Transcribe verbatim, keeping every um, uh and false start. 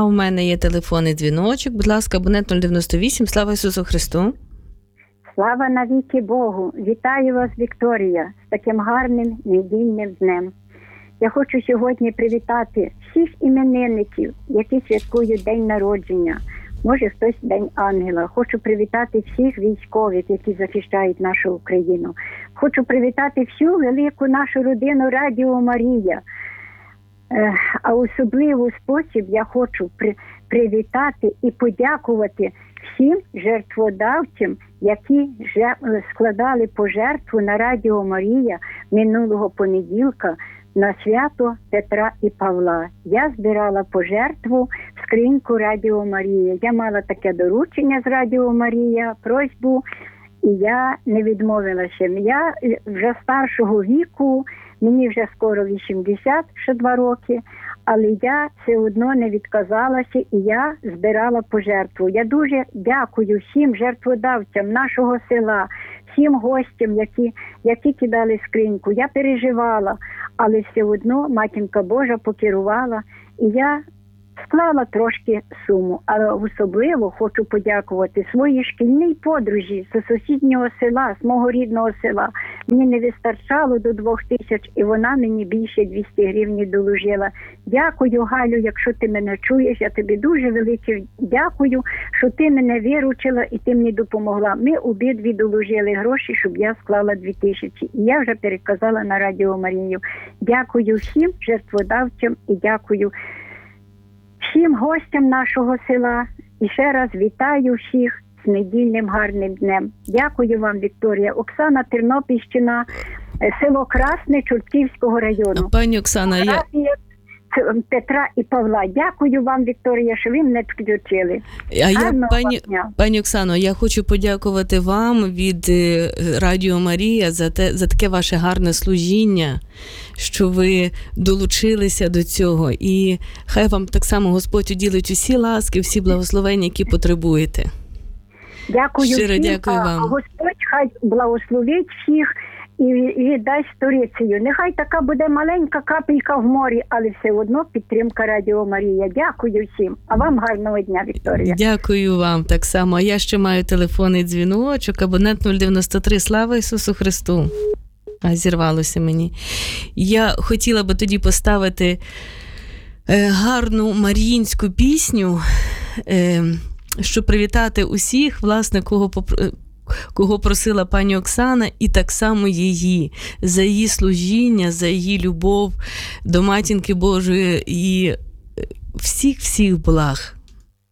у мене є телефонний дзвіночок. Будь ласка, абонент нуль дев'яносто вісім. Слава Ісусу Христу! Слава навіки Богу! Вітаю вас, Вікторія, з таким гарним недільним днем. Я хочу сьогодні привітати всіх іменинників, які святкують день народження. Може, хтось День Ангела. Хочу привітати всіх військових, які захищають нашу Україну. Хочу привітати всю велику нашу родину Радіо Марія. Е, а особливий спосіб я хочу при, привітати і подякувати всім жертводавцям, які складали пожертву на Радіо Марія минулого понеділка на свято Петра і Павла. Я збирала пожертву в скриньку Радіо Марія. Я мала таке доручення з Радіо Марія, просьбу, і я не відмовилася. Я вже старшого віку, мені вже скоро вісімдесят, ще два роки, але я все одно не відказалася, і я збирала пожертву. Я дуже дякую всім жертводавцям нашого села, всім гостям, які, які кидали скриньку. Я переживала, але все одно Матінка Божа покерувала, і я склала трошки суму. Але особливо хочу подякувати своїй шкільній подружі з сусіднього села, з мого рідного села. Мені не вистачало до двох тисяч, і вона мені більше двісті гривень доложила. Дякую, Галю, якщо ти мене чуєш, я тобі дуже велике дякую, що ти мене виручила і ти мені допомогла. Ми обидві доложили гроші, щоб я склала дві тисячі. І я вже переказала на Радіо Марію. Дякую всім жертводавцям і дякую всім гостям нашого села. І ще раз вітаю всіх з недільним гарним днем. Дякую вам, Вікторія. Оксана, Тернопільщина, село Красне, Чортківського району. Пані Оксана, я... Петра і Павла. Дякую вам, Вікторія, що ви мене включили. А я, пані, пані Оксано, я хочу подякувати вам від Радіо Марія за те, за таке ваше гарне служіння, що ви долучилися до цього. І хай вам так само Господь уділить усі ласки, всі благословення, які потребуєте. Дякую Щиро всім, дякую а вам. Господь хай благословить всіх і, і дасть сторицею. Нехай така буде маленька капелька в морі, але все одно підтримка Радіо Марія. Дякую всім. А вам гарного дня, Вікторія. Дякую вам так само. А я ще маю телефонний дзвіночок, абонент нуль дев'яносто три. Слава Ісусу Христу. А, зірвалося мені. Я хотіла би тоді поставити е, гарну маріїнську пісню, е, щоб привітати усіх, власне, кого попро... кого просила пані Оксана, і так само її, за її служіння, за її любов до Матінки Божої і всіх-всіх благ.